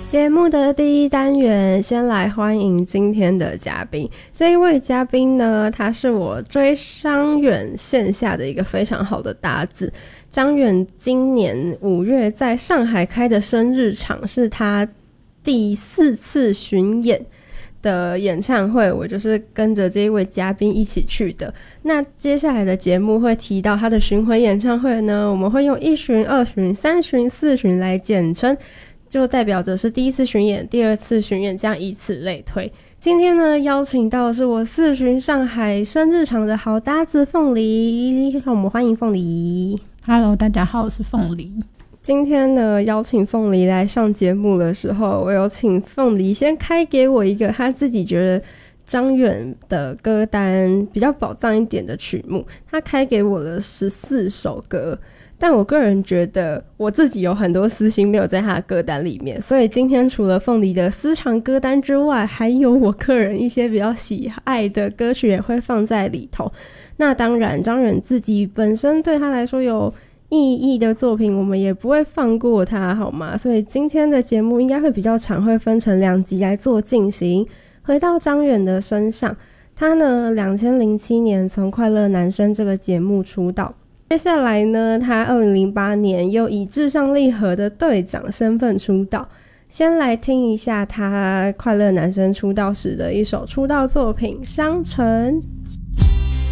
节目的第一单元，先来欢迎今天的嘉宾。这一位嘉宾呢，他是我追张远线下的一个非常好的搭子。张远今年5月在上海开的生日场是他第4次巡演的演唱会，我就是跟着这一位嘉宾一起去的。那接下来的节目会提到他的巡回演唱会呢，我们会用1巡、2巡、3巡、4巡来简称，就代表着是第一次巡演、第二次巡演，这样以此类推。今天呢，邀请到的是我4巡上海生日场的好搭子凤梨，让我们欢迎凤梨。 Hello， 大家好，我是凤梨。 今天呢，邀请凤梨来上节目的时候，我有请凤梨先开给我一个他自己觉得张远的歌单比较宝藏一点的曲目，他开给我了14首歌。但我个人觉得我自己有很多私心没有在他的歌单里面，所以今天除了凤梨的私藏歌单之外，还有我个人一些比较喜爱的歌曲也会放在里头。那当然张远自己本身对他来说有意义的作品，我们也不会放过他，好吗？所以今天的节目应该会比较长，会分成2集来做进行。回到张远的身上，他呢2007年从快乐男声这个节目出道，接下来呢他2008年又以至上励合的队长身份出道。先来听一下他快乐男声出道时的一首出道作品《商城》。